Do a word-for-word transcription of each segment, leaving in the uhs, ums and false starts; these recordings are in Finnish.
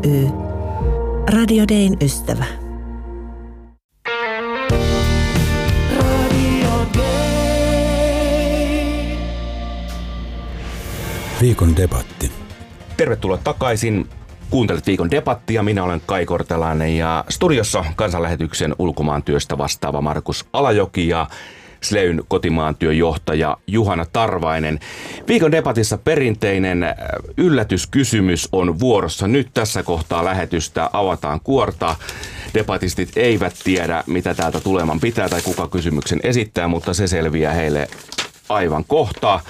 ry. Radio Dayn ystävä. Viikon debatti. Tervetuloa takaisin. Kuuntelet Viikon debattia. Minä olen Kai Kortelainen ja studiossa kansanlähetyksen ulkomaantyöstä vastaava Markus Alajoki ja Sleyn kotimaantyön johtaja Juhana Tarvainen. Viikon debatissa perinteinen yllätyskysymys on vuorossa. Nyt tässä kohtaa lähetystä avataan kuorta. Debatistit eivät tiedä, mitä täältä tuleman pitää tai kuka kysymyksen esittää, mutta se selviää heille aivan kohta.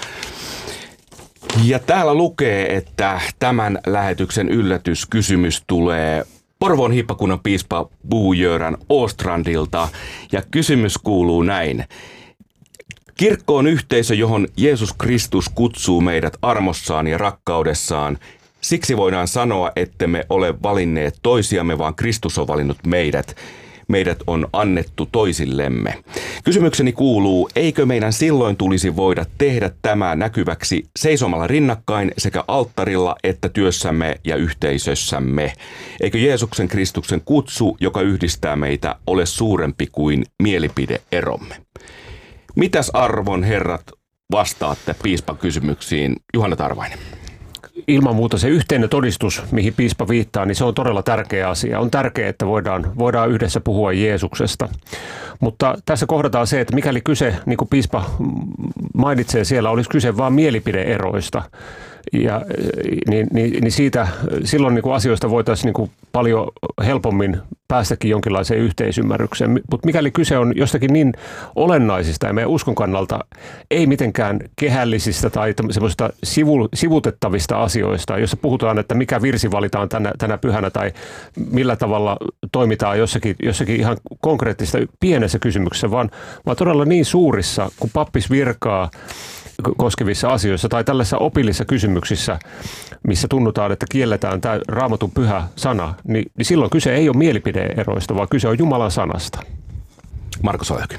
Ja täällä lukee, että tämän lähetyksen yllätyskysymys tulee Porvoon hiippakunnan piispa Bo-Göran Åstrandilta ja kysymys kuuluu näin. Kirkko on yhteisö, johon Jeesus Kristus kutsuu meidät armossaan ja rakkaudessaan. Siksi voidaan sanoa, ettemme ole valinneet toisiamme, vaan Kristus on valinnut meidät. Meidät on annettu toisillemme. Kysymykseni kuuluu, eikö meidän silloin tulisi voida tehdä tämä näkyväksi seisomalla rinnakkain sekä alttarilla että työssämme ja yhteisössämme? Eikö Jeesuksen Kristuksen kutsu, joka yhdistää meitä, ole suurempi kuin mielipideeromme? Mitäs arvon herrat vastaatte piispan kysymyksiin? Juhana Tarvainen. Ilman muuta se yhteinen todistus, mihin piispa viittaa, niin se on todella tärkeä asia. On tärkeää, että voidaan, voidaan yhdessä puhua Jeesuksesta. Mutta tässä kohdataan se, että mikäli kyse, niin kuin piispa mainitsee siellä, olisi kyse vain mielipideeroista, ja, niin, niin, niin siitä, silloin niin kuin asioista voitaisiin niin kuin paljon helpommin päästäkin jonkinlaiseen yhteisymmärrykseen. Mutta mikäli kyse on jostakin niin olennaisista ja meidän uskon kannalta ei mitenkään kehällisistä tai semmoisista sivu, sivutettavista asioista, jossa puhutaan, että mikä virsi valitaan tänä, tänä pyhänä tai millä tavalla toimitaan jossakin, jossakin ihan konkreettista pienessä kysymyksessä, vaan, vaan todella niin suurissa kuin pappis virkaa koskevissa asioissa tai tällaisissa opillisissa kysymyksissä, missä tunnutaan, että kielletään tämä Raamatun pyhä sana, niin, niin silloin kyse ei ole mielipideeroista, vaan kyse on Jumalan sanasta. Markus Alajoki.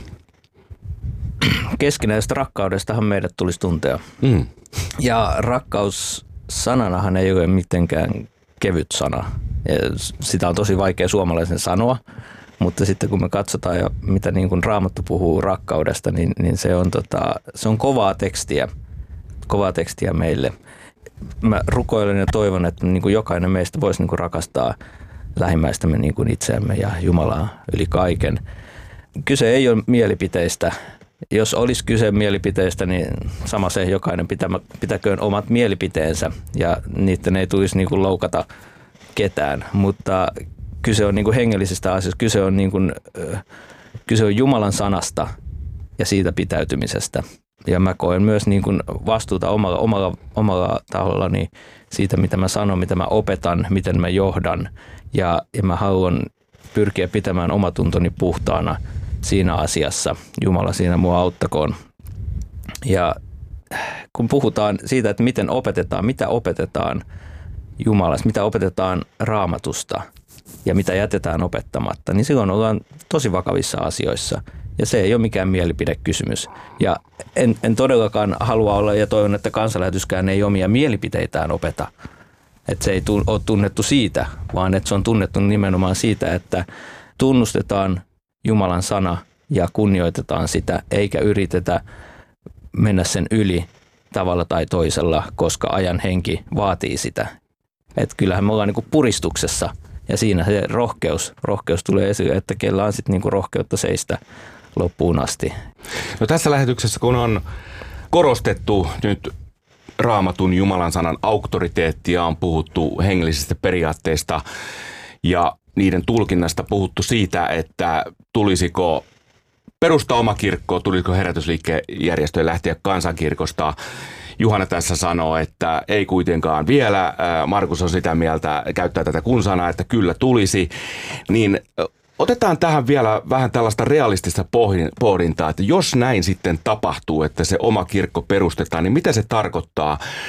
Keskinäisestä rakkaudestahan meidät tulisi tuntea. Mm. Ja rakkaus sananahan ei ole mitenkään kevyt sana. Ja sitä on tosi vaikea suomalaisen sanoa. Mutta sitten kun me katsotaan, ja mitä niin kuin Raamattu puhuu rakkaudesta, niin, niin se, on tota, se on kovaa tekstiä, kovaa tekstiä meille. Mä rukoilen ja toivon, että niin kuin jokainen meistä voisi niin kuin rakastaa lähimmäistämme niin kuin itseämme ja Jumalaa yli kaiken. Kyse ei ole mielipiteistä. Jos olisi kyse mielipiteistä, niin sama se jokainen pitää, pitäköön omat mielipiteensä ja niiden ei tulisi niin kuin loukata ketään, mutta kyse on niin kuin hengellisestä asiasta, kyse on, niin kuin, kyse on Jumalan sanasta ja siitä pitäytymisestä. Ja mä koen myös niin kuin vastuuta omalla, omalla, omalla tahollani siitä, mitä mä sanon, mitä mä opetan, miten mä johdan. Ja, ja mä haluan pyrkiä pitämään omatuntoni puhtaana siinä asiassa. Jumala siinä mua auttakoon. Ja kun puhutaan siitä, että miten opetetaan, mitä opetetaan Jumalasta, mitä opetetaan Raamatusta, ja mitä jätetään opettamatta, niin silloin ollaan tosi vakavissa asioissa. Ja se ei ole mikään mielipidekysymys. Ja en, en todellakaan halua olla, ja toivon, että kansanlähetyskään ei omia mielipiteitään opeta. Että se ei ole tunnettu siitä, vaan että se on tunnettu nimenomaan siitä, että tunnustetaan Jumalan sana ja kunnioitetaan sitä, eikä yritetä mennä sen yli tavalla tai toisella, koska ajan henki vaatii sitä. Että kyllähän me ollaan niin kuin puristuksessa. Ja siinä se rohkeus, rohkeus tulee esille, että kellä on sitten niinku rohkeutta seistä loppuun asti. No tässä lähetyksessä, kun on korostettu nyt Raamatun Jumalan sanan auktoriteettia, on puhuttu hengellisistä periaatteista ja niiden tulkinnasta puhuttu siitä, että tulisiko perustaa oma kirkko, tulisiko herätysliikkejärjestöjen lähteä kansankirkosta. Juhana tässä sanoo, että ei kuitenkaan vielä. Markus on sitä mieltä, käyttää tätä kun-sanaa, että kyllä tulisi. Niin otetaan tähän vielä vähän tällaista realistista pohdintaa, että jos näin sitten tapahtuu, että se oma kirkko perustetaan, niin mitä se tarkoittaa?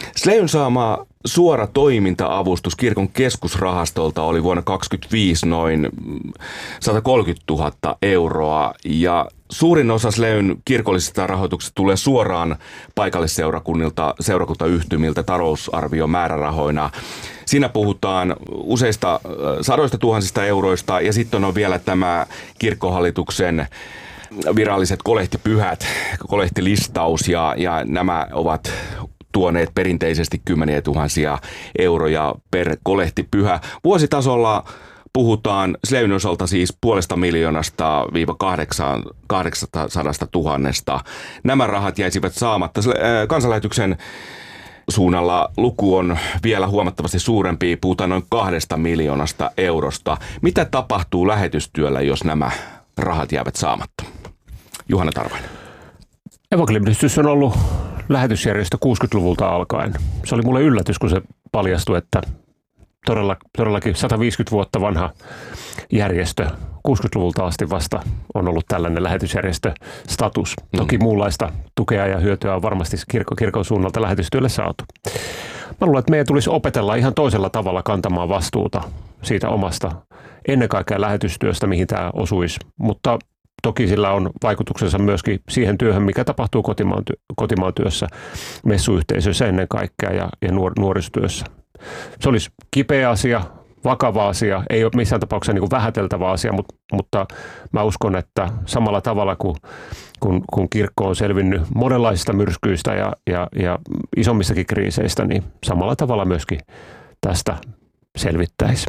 Sleyn saama suora toiminta-avustus kirkon keskusrahastolta oli vuonna kaksituhattakaksikymmentäviisi noin sata kolmekymmentätuhatta euroa ja suurin osa Sleyn kirkollisesta rahoituksesta tulee suoraan paikallisseurakunnilta, seurakuntayhtymiltä talousarviomäärärahoina. Siinä puhutaan useista sadoista tuhansista euroista ja sitten on vielä tämä kirkkohallituksen viralliset kolehtipyhät, kolehtilistaus ja, ja nämä ovat tuoneet perinteisesti kymmeniä tuhansia euroja per kolehtipyhä. Vuositasolla puhutaan Sleyn osalta siis puolesta miljoonasta viiva kahdeksansadasta tuhannesta. Nämä rahat jäisivät saamatta. Kansanlähetyksen suunnalla luku on vielä huomattavasti suurempi, puhutaan noin kahdesta miljoonasta eurosta. Mitä tapahtuu lähetystyöllä, jos nämä rahat jäävät saamatta? Juhana Tarvainen. Evankeliumiyhdistys on ollut lähetysjärjestö kuusikymmentäluvulta alkaen. Se oli mulle yllätys, kun se paljastui, että todella, todellakin sata viisikymmentä vuotta vanha järjestö, kuusikymmentäluvulta asti vasta on ollut tällainen lähetysjärjestöstatus. Toki mm. muunlaista tukea ja hyötyä on varmasti kirkon, kirkon suunnalta lähetystyölle saatu. Mä luulen, että meidän tulisi opetella ihan toisella tavalla kantamaan vastuuta siitä omasta ennen kaikkea lähetystyöstä, mihin tämä osuisi, mutta toki sillä on vaikutuksensa myöskin siihen työhön, mikä tapahtuu kotimaan, työ, kotimaan työssä, messuyhteisöissä ennen kaikkea ja, ja nuor, nuorisotyössä. Se olisi kipeä asia, vakava asia, ei ole missään tapauksessa niin kuin vähäteltävä asia, mutta, mutta mä uskon, että samalla tavalla kuin kun, kun kirkko on selvinnyt monenlaisista myrskyistä ja, ja, ja isommissakin kriiseistä, niin samalla tavalla myöskin tästä selvittäisi.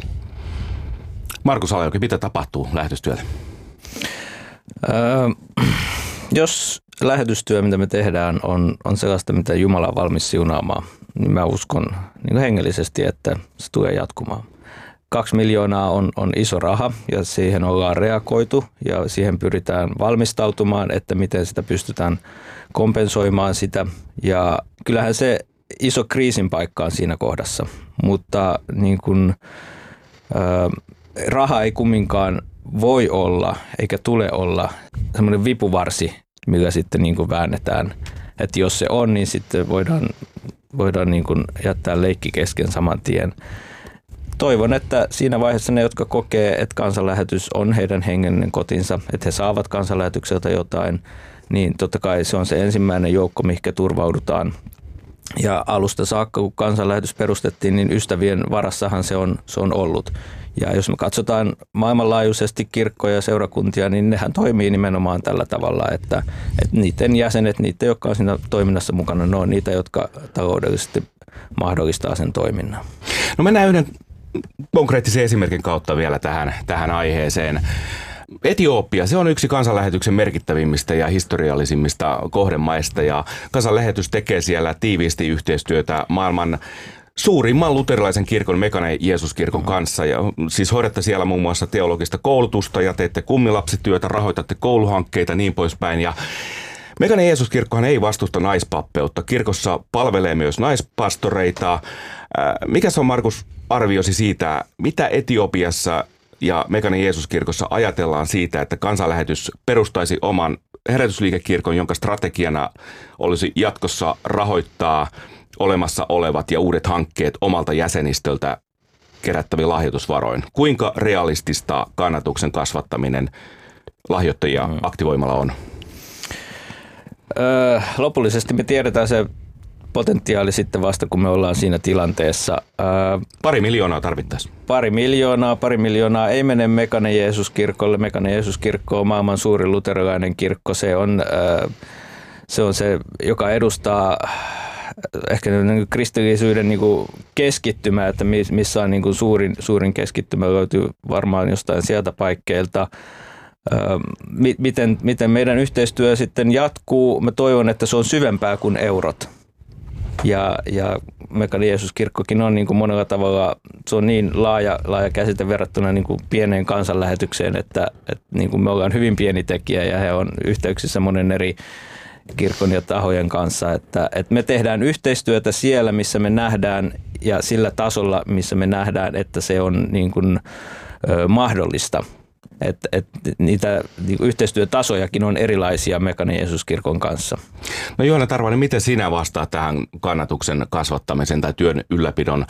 Markus Alajoki, mitä tapahtuu lähetystyölle? Öö, jos lähetystyö, mitä me tehdään, on, on sellaista, mitä Jumala on valmis siunaamaan, niin mä uskon niin hengellisesti, että se tulee jatkumaan. Kaksi miljoonaa on, on iso raha ja siihen ollaan reagoitu ja siihen pyritään valmistautumaan, että miten sitä pystytään kompensoimaan sitä. Ja kyllähän se iso kriisin paikka on siinä kohdassa, mutta niin kun, öö, raha ei kumminkaan voi olla, eikä tule olla semmoinen vipuvarsi, millä sitten niin kuin väännetään. Että jos se on, niin sitten voidaan, voidaan niin kuin jättää leikki kesken saman tien. Toivon, että siinä vaiheessa ne, jotka kokee, että kansanlähetys on heidän hengellinen kotinsa, että he saavat kansanlähetykseltä jotain, niin totta kai se on se ensimmäinen joukko, mihinkä turvaudutaan. Ja alusta saakka, kun kansanlähetys perustettiin, niin ystävien varassahan se on, se on ollut. Ja jos me katsotaan maailmanlaajuisesti kirkkoja ja seurakuntia, niin nehän toimii nimenomaan tällä tavalla, että, että niiden jäsenet, niitä, jotka on siinä toiminnassa mukana, ne on niitä, jotka taloudellisesti mahdollistaa sen toiminnan. No mennään yhden konkreettisen esimerkin kautta vielä tähän, tähän aiheeseen. Etiopia, se on yksi kansanlähetyksen merkittävimmistä ja historiallisimmista kohdemaista ja kansanlähetys tekee siellä tiiviisti yhteistyötä maailman suurimman luterilaisen kirkon Mekane Jeesuskirkon kanssa. Ja siis hoidatte siellä muun muassa teologista koulutusta ja teette kummilapsityötä, rahoitatte kouluhankkeita niin poispäin. Ja Mekane Jeesuskirkkohan ei vastusta naispappeutta. Kirkossa palvelee myös naispastoreita. Mikä se on, Markus, arviosi siitä, mitä Etiopiassa ja Mekane Jeesuskirkossa ajatellaan siitä, että kansanlähetys perustaisi oman herätysliikekirkon, jonka strategiana olisi jatkossa rahoittaa olemassa olevat ja uudet hankkeet omalta jäsenistöltä kerättäviin lahjoitusvaroin. Kuinka realistista kannatuksen kasvattaminen lahjoittajia aktivoimalla on? Öö, lopullisesti me tiedetään se potentiaali sitten vasta, kun me ollaan siinä tilanteessa. Öö, pari miljoonaa tarvittaisiin. Pari miljoonaa, pari miljoonaa ei mene Mekane Jeesuskirkolle. Mekane Jeesuskirkko on maailman suurin luterilainen kirkko. Se on, öö, se on se, joka edustaa ehkä kristillisyyden niin kuin keskittymä, että missä on niin kuin suurin, suurin keskittymä, löytyy varmaan jostain sieltä paikkeilta. Miten, miten meidän yhteistyö sitten jatkuu? Mä toivon, että se on syvempää kuin eurot. Ja, ja Mekane Jeesuskirkkokin on niin kuin monella tavalla, se on niin laaja, laaja käsite verrattuna niin kuin pieneen kansanlähetykseen, että, että niin kuin me ollaan hyvin pieni tekijä ja he on yhteyksissä monen eri kirkon ja tahojen kanssa, että, että me tehdään yhteistyötä siellä, missä me nähdään ja sillä tasolla, missä me nähdään, että se on niin kuin, ö, mahdollista. että et niitä niin yhteistyötasojakin on erilaisia Mekaanisen Jeesuskirkon kanssa. No Juhana Tarvainen, miten sinä vastaat tähän kannatuksen kasvattamisen tai työn ylläpidon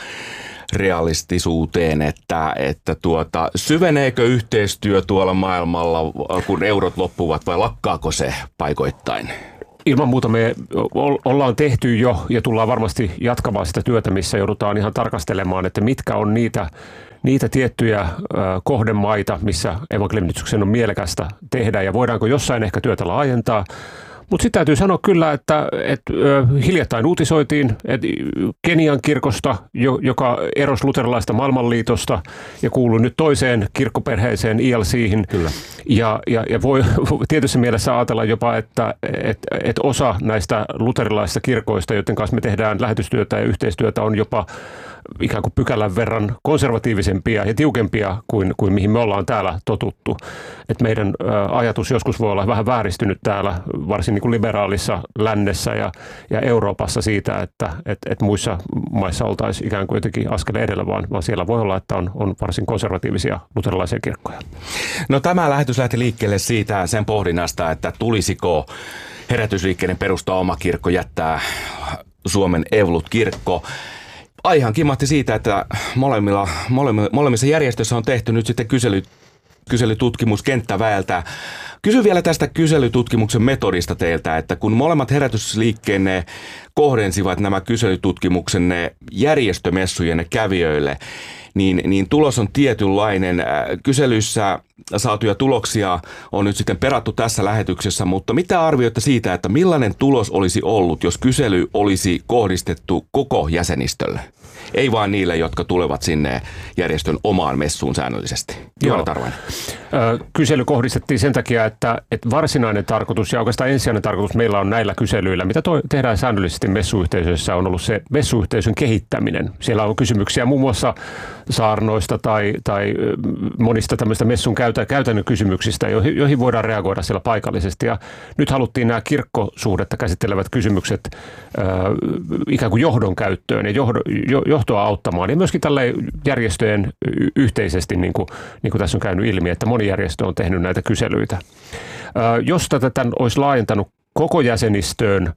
realistisuuteen, että, että tuota, syveneekö yhteistyö tuolla maailmalla, kun eurot loppuvat, vai lakkaako se paikoittain? Ilman muuta me ollaan tehty jo ja tullaan varmasti jatkamaan sitä työtä, missä joudutaan ihan tarkastelemaan, että mitkä on niitä, niitä tiettyjä kohdemaita, missä evankeliumityksen on mielekästä tehdä ja voidaanko jossain ehkä työtä laajentaa. Mutta sitten täytyy sanoa kyllä, että, että hiljattain uutisoitiin että Kenian kirkosta, joka erosi luterilaista maailmanliitosta ja kuului nyt toiseen kirkkoperheeseen I L C:hin. Kyllä. Ja, ja, ja voi tietyssä mielessä ajatella jopa, että, että, että osa näistä luterilaisista kirkoista, joiden kanssa me tehdään lähetystyötä ja yhteistyötä, on jopa ikään kuin pykälän verran konservatiivisempia ja tiukempia kuin, kuin mihin me ollaan täällä totuttu. Et meidän ajatus joskus voi olla vähän vääristynyt täällä, varsin niin kuin liberaalissa lännessä ja, ja Euroopassa siitä, että et, et muissa maissa oltaisiin ikään kuin jotenkin askeleen edellä, vaan, vaan siellä voi olla, että on, on varsin konservatiivisia luterilaisia kirkkoja. No tämä lähetys lähti liikkeelle siitä sen pohdinnasta, että tulisiko herätysliikkeiden perustaa oma kirkko, jättää Suomen Evolut-kirkko. Aihan kimahti siitä, että molemmilla, molemmilla, molemmissa järjestöissä on tehty nyt sitten kysely, kyselytutkimus kenttäväeltä. Kysyn vielä tästä kyselytutkimuksen metodista teiltä, että kun molemmat herätysliikkeenne kohdensivat nämä kyselytutkimuksenne järjestömessujen kävijöille, niin, niin tulos on tietynlainen. Kyselyssä saatuja tuloksia on nyt sitten perattu tässä lähetyksessä, mutta mitä arvioitte siitä, että millainen tulos olisi ollut, jos kysely olisi kohdistettu koko jäsenistölle? Ei vaan niille, jotka tulevat sinne järjestön omaan messuun säännöllisesti. Juhana Tarvainen. Kysely kohdistettiin sen takia, että, että varsinainen tarkoitus ja oikeastaan ensisijainen tarkoitus meillä on näillä kyselyillä, mitä toi, tehdään säännöllisesti messuyhteisöissä, on ollut se messuyhteisön kehittäminen. Siellä on kysymyksiä muun muassa saarnoista tai, tai monista tämmöistä messun käytä, käytännön kysymyksistä, joihin, joihin voidaan reagoida siellä paikallisesti. Ja nyt haluttiin nämä kirkkosuhdetta käsittelevät kysymykset äh, ikään kuin johdon käyttöön ja johdo, jo, johtoa auttamaan. Ja myöskin tälle järjestöjen yhteisesti, niin kuin, niin kuin tässä on käynyt ilmi, että moni järjestö on tehnyt näitä kyselyitä. Äh, jos tätä tämän olisi laajentanut koko jäsenistöön,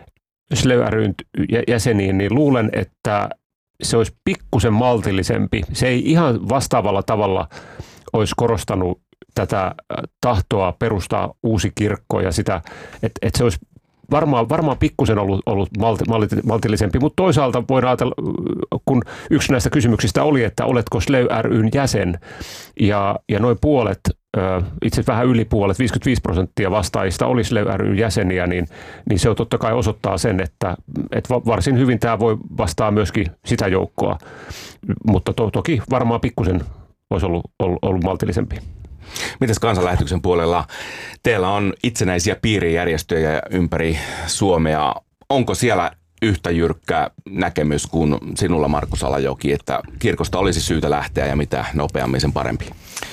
Slöy ry:n jäseniin, niin luulen, että se olisi pikkusen maltillisempi. Se ei ihan vastaavalla tavalla olisi korostanut tätä tahtoa perustaa uusi kirkko ja sitä, että, että se olisi varmaan, varmaan pikkusen ollut, ollut malti, maltillisempi, mutta toisaalta voidaan ajatella, kun yksi näistä kysymyksistä oli, että oletko Slöy ry:n jäsen ja, ja noin puolet, itse vähän yli puolet, viisikymmentäviisi prosenttia vastaajista oli Slöy ry:n jäseniä, niin, niin se on totta kai osoittaa sen, että, että varsin hyvin tämä voi vastaa myöskin sitä joukkoa, mutta to, toki varmaan pikkusen olisi ollut, ollut, ollut maltillisempi. Mites kansanlähetyksen puolella? Teillä on itsenäisiä piirijärjestöjä ympäri Suomea. Onko siellä yhtä jyrkkä näkemys kuin sinulla, Markus Alajoki, että kirkosta olisi syytä lähteä ja mitä nopeammin sen parempi?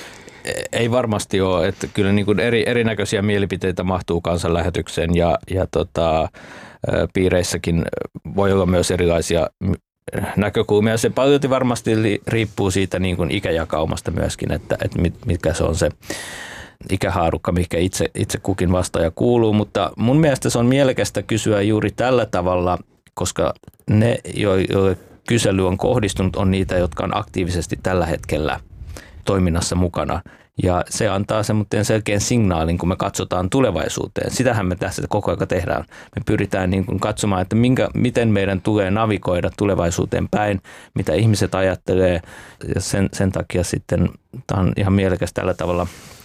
Ei varmasti ole, että kyllä niin kuin eri, erinäköisiä mielipiteitä mahtuu kansanlähetykseen ja, ja tota, piireissäkin voi olla myös erilaisia näkökulmia. Se paljon varmasti riippuu siitä niin kuin ikäjakaumasta myöskin, että, että mitkä se on se ikähaarukka, mikä itse, itse kukin vastaaja kuuluu, mutta mun mielestä se on mielekästä kysyä juuri tällä tavalla, koska ne, joille kysely on kohdistunut, on niitä, jotka on aktiivisesti tällä hetkellä toiminnassa mukana. Ja se antaa semmoinen selkeän signaalin, kun me katsotaan tulevaisuuteen. Sitähän me tässä koko ajan tehdään. Me pyritään niin kuin katsomaan, että minkä, miten meidän tulee navigoida tulevaisuuteen päin, mitä ihmiset ajattelee. Ja sen, sen takia sitten tämä on ihan mielekäs tällä tavalla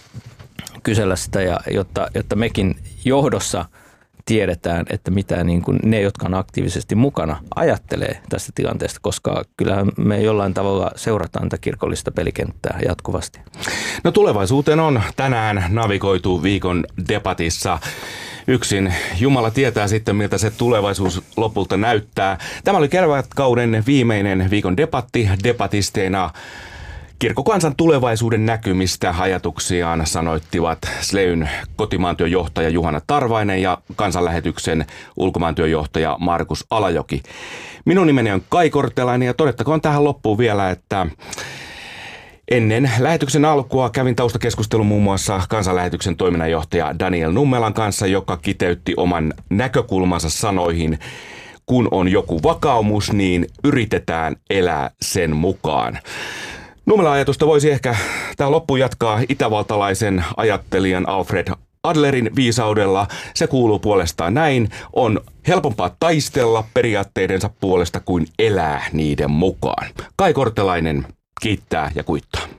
kysellä sitä, ja jotta, jotta mekin johdossa tiedetään, että mitä niin kuin ne, jotka on aktiivisesti mukana, ajattelee tästä tilanteesta, koska kyllähän me jollain tavalla seurataan tätä kirkollista pelikenttää jatkuvasti. No tulevaisuuteen on tänään navigoitu viikon debatissa. Yksin Jumala tietää sitten, miltä se tulevaisuus lopulta näyttää. Tämä oli kevätkauden viimeinen viikon debatti. Debatisteina kirkkokansan tulevaisuuden näkymistä ajatuksiaan sanoittivat Sleyn kotimaantyöjohtaja Juhana Tarvainen ja kansanlähetyksen ulkomaantyöjohtaja Markus Alajoki. Minun nimeni on Kai Kortelainen ja todettakoon tähän loppuun vielä, että Ennen lähetyksen alkua kävin taustakeskustelun muun muassa kansanlähetyksen toiminnanjohtaja Daniel Nummelan kanssa, joka kiteytti oman näkökulmansa sanoihin: kun on joku vakaumus, niin yritetään elää sen mukaan. Nummelan ajatusta voisi ehkä tähän loppuun jatkaa itävaltalaisen ajattelijan Alfred Adlerin viisaudella. Se kuuluu puolestaan näin: on helpompaa taistella periaatteidensa puolesta kuin elää niiden mukaan. Kai Kortelainen kiittää ja kuittaa.